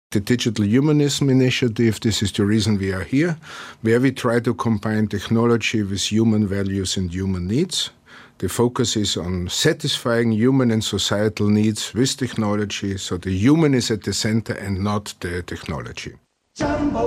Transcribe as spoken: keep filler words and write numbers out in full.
The Digital Humanism Initiative, this is the reason we are here, where we try to combine technology with human values and human needs. The focus is on satisfying human and societal needs with technology, so the human is at the center and not the technology. Jumbo.